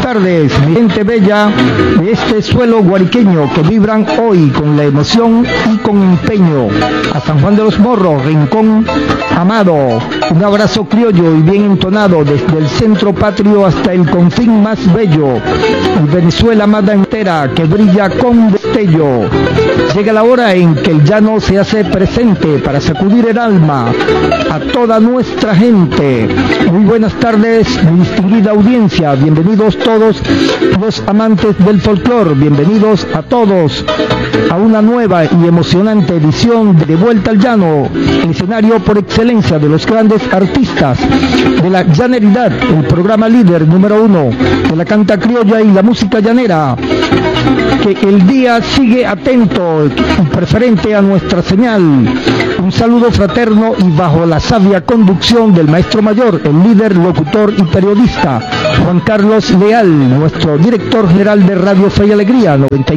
tardes, mi gente bella de este suelo guariqueño que vibran hoy con la emoción y con empeño. A San Juan de los Morros, rincón amado, un abrazo criollo y bien entonado desde el centro patrio hasta el confín más bello. Y Venezuela amada entera que brilla con destello. Llega la hora en que el llano se hace presente para sacudir el alma a toda nuestra gente. Muy buenas tardes, mi distinguida audiencia, bienvenidos todos los amantes del folclore, bienvenidos a todos a una nueva y emocionante edición de Vuelta al Llano, el escenario por excelencia de los grandes artistas de la llaneridad, el programa líder número 1 de la canta criolla y la música llanera, que el día sigue atento y preferente a nuestra señal. Un saludo fraterno y bajo la sabia conducción del maestro mayor, el líder, locutor y periodista Juan Carlos Leal, nuestro director general de Radio Fe y Alegría,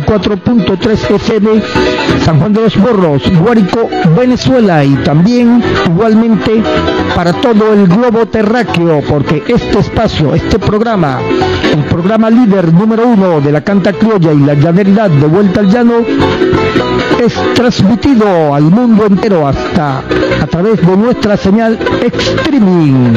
94.3 FM, San Juan de los Morros, Guárico, Venezuela, y también igualmente para todo el globo terráqueo, porque este espacio, este programa, el programa líder número 1 de la canta criolla y la llaneridad de Vuelta al Llano, es transmitido al mundo entero hasta a través de nuestra señal streaming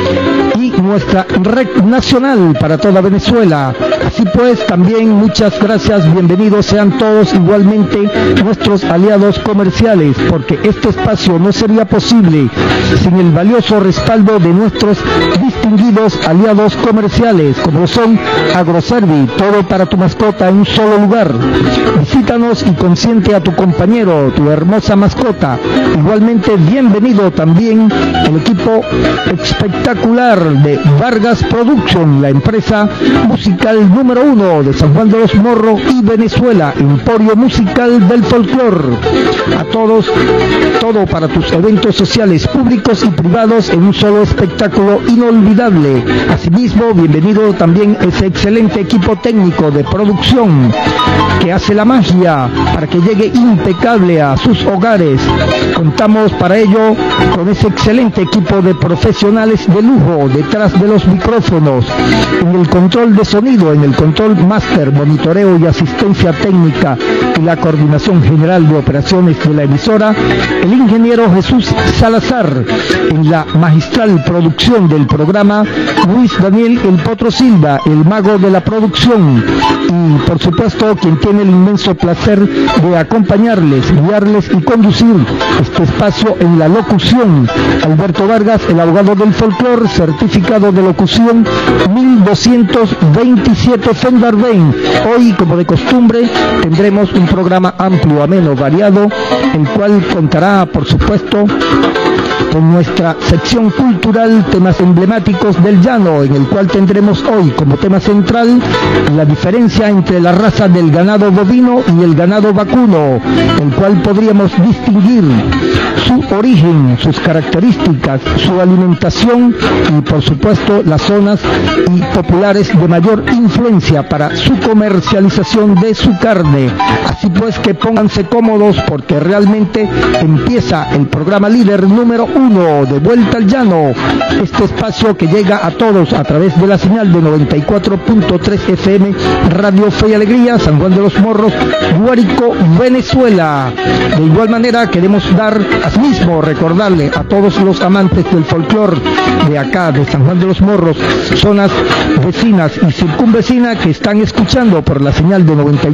y nuestra red nacional para toda Venezuela. Así pues, también muchas gracias, bienvenidos sean todos igualmente nuestros aliados comerciales, porque este espacio no sería posible sin el valioso respaldo de nuestros distinguidos aliados comerciales, como son Agroservi, todo para tu mascota en un solo lugar. Visítanos y consiente a tu compañero, tu hermosa mascota. Igualmente bienvenido también el equipo espectacular de Vargas Production, la empresa musical número 1 de San Juan de los Morros y Venezuela, emporio musical del folclore. A todos, todo para tus eventos sociales, públicos y privados en un solo espectáculo inolvidable. Asimismo, bienvenido también ese excelente equipo técnico de producción que hace la magia para que llegue impecable a sus hogares. Contamos para ello con ese excelente equipo de profesionales de lujo detrás de los micrófonos, en el control de sonido, en el control máster, monitoreo y asistencia técnica y la coordinación general de operaciones de la emisora, el ingeniero Jesús Salazar, en la magistral producción del programa, Luis Daniel El Potro Silva, el mago de la producción, y por supuesto quien tiene el inmenso placer de acompañarles, guiarles y conducir este espacio en la locución, Alberto Vargas, el abogado del folclore, certificado de locución 1227 Fendarden. Hoy, como de costumbre, tendremos un programa amplio, ameno, variado, el cual contará, por supuesto, con nuestra sección cultural, temas emblemáticos del llano, en el cual tendremos hoy como tema central la diferencia entre la raza del ganado bovino y el ganado vacuno, el cual podríamos distinguir su origen, sus características, su alimentación y por supuesto las zonas y populares de mayor influencia para su comercialización de su carne. Así pues, que pónganse cómodos porque realmente empieza el programa líder número 1 de Vuelta al Llano, este espacio que llega a todos a través de la señal de 94.3 FM Radio Fe y Alegría, San Juan de los Morros, Guárico, Venezuela. De igual manera queremos dar, asimismo, recordarle a todos los amantes del folclore de acá, de San Juan de los Morros, zonas vecinas y circunvecinas que están escuchando por la señal de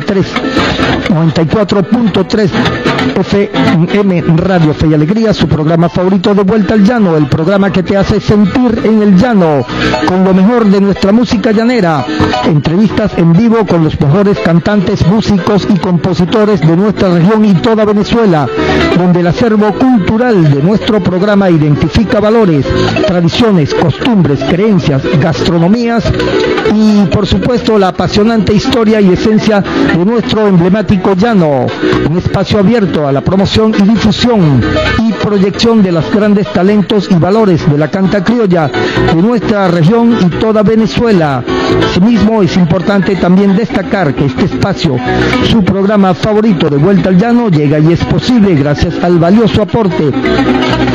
94.3 FM Radio Fe y Alegría, su programa favorito de Vuelta al Llano, el programa que te hace sentir en el llano, con lo mejor de nuestra música llanera, entrevistas en vivo con los mejores cantantes, músicos y compositores de nuestra región y toda Venezuela, donde el acervo cultural de nuestro programa identifica valores, tradiciones, costumbres, creencias, gastronomías y por supuesto la apasionante historia y esencia de nuestro emblemático llano, un espacio abierto a la promoción y difusión y proyección de los grandes talentos y valores de la canta criolla de nuestra región y toda Venezuela. Asimismo, es importante también destacar que este espacio, su programa favorito de Vuelta al Llano, llega y es posible gracias al valioso aporte de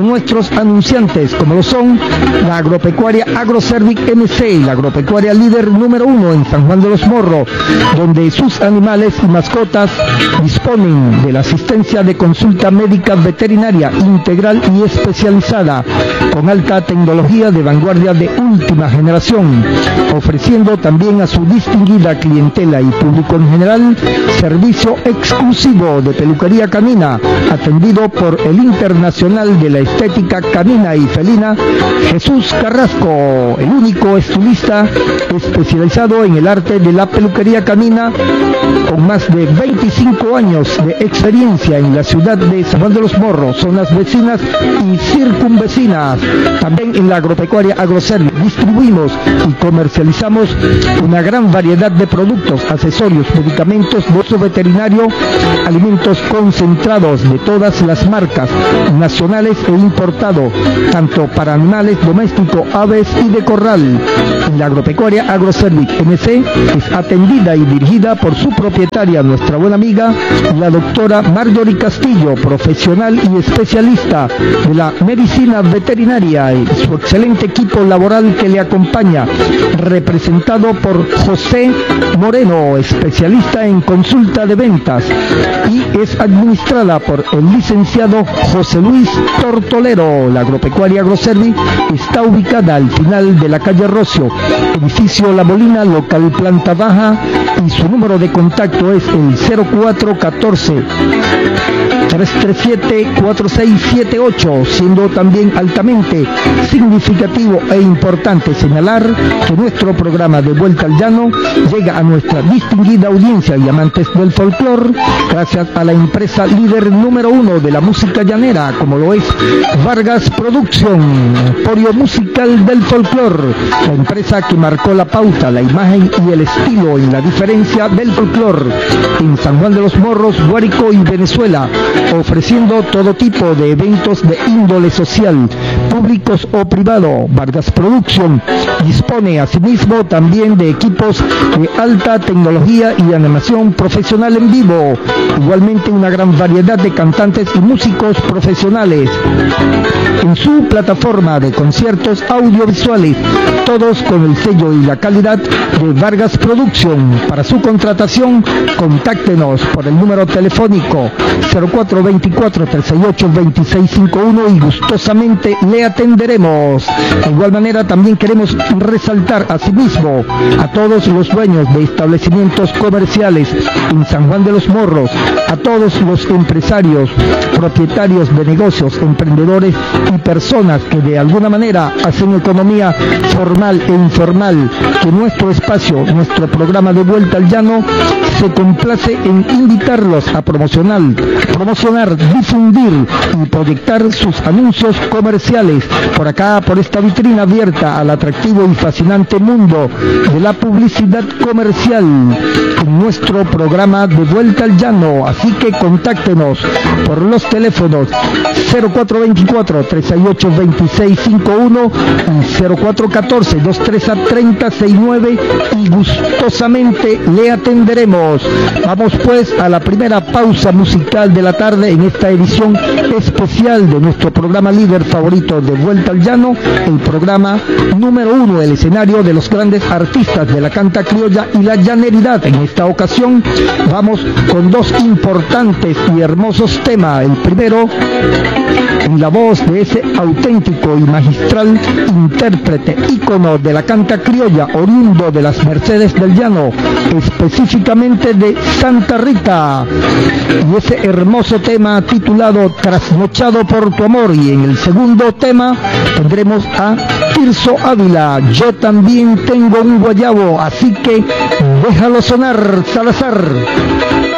nuestros anunciantes, como lo son la agropecuaria Agroservic MC, la agropecuaria líder número 1 en San Juan de los Morros, donde sus animales y mascotas disponen de la asistencia de consulta médica veterinaria integral y especializada, con alta tecnología de vanguardia de última generación, ofreciendo también a su distinguida clientela y público en general servicio exclusivo de peluquería canina, atendido por el internacional de la estética canina y felina, Jesús Carrasco, el único estilista especializado en el arte de la peluquería canina, con más de 25 años de experiencia en la ciudad de San Juan de los Morros, zonas vecinas y circunvecinas. También en la agropecuaria Agroservic distribuimos y comercializamos una gran variedad de productos, accesorios, medicamentos de uso veterinario, alimentos concentrados de todas las marcas, nacionales e importados, tanto para animales domésticos, aves y de corral. En la agropecuaria Agroservic MC es atendida y dirigida por su propietaria, nuestra buena amiga, la doctora Marjorie Castillo, profesional y especialista de la medicina veterinaria, y su excelente equipo laboral que le acompaña, representado por José Moreno, especialista en consulta de ventas, y es administrada por el licenciado José Luis Tortolero. La agropecuaria Agroservic está ubicada al final de la calle Rocio, edificio La Molina, local planta baja, y su número de contacto es el 0414-337-4678, siendo también altamente significativo e importante señalar que nuestro programa de Vuelta al Llano llega a nuestra distinguida audiencia y amantes del folclore gracias a la empresa líder número 1 de la música llanera, como lo es Vargas Production, emporio musical del folclore, la empresa que marcó la pauta, la imagen y el estilo en la diferencia del folclore en San Juan de los Morros, Guárico y Venezuela, ofreciendo todo tipo de eventos de índole social, públicos o privado. Vargas Production dispone asimismo también de equipos de alta tecnología y animación profesional en vivo, igualmente una gran variedad de cantantes y músicos profesionales en su plataforma de conciertos audiovisuales, todos con el sello y la calidad de Vargas Production. Para su contratación, contáctenos por el número telefónico 0424-382651 y gustosamente le atenderemos. De igual manera, también queremos resaltar asimismo a todos los dueños de establecimientos comerciales en San Juan de los Morros, a todos los empresarios, propietarios de negocios, emprendedores y personas que de alguna manera hacen economía formal e informal, que nuestro espacio, nuestro programa de Vuelta al Llano, se complace en invitarlos a promocionar, difundir y proyectar sus anuncios comerciales por acá, por esta vitrina abierta al atractivo y fascinante mundo de la publicidad comercial en nuestro programa de Vuelta al Llano. Así que contáctenos por los teléfonos 0424-382651 y 0414-230-3069 y gustosamente le atenderemos. Vamos pues a la primera pausa musical de la tarde en esta edición especial de nuestro programa líder favorito de Vuelta al Llano, el programa número 1, el escenario de los grandes artistas de la canta criolla y la llaneridad. En esta ocasión vamos con dos importantes y hermosos temas. El primero en la voz de ese auténtico y magistral intérprete, ícono de la canta criolla, oriundo de las Mercedes del Llano, específicamente de Santa Rita, y ese hermoso tema titulado Trasnochado por tu amor. Y en el segundo tema tendremos a Tirso Ávila, Yo también tengo un guayabo, así que déjalo sonar, Salazar.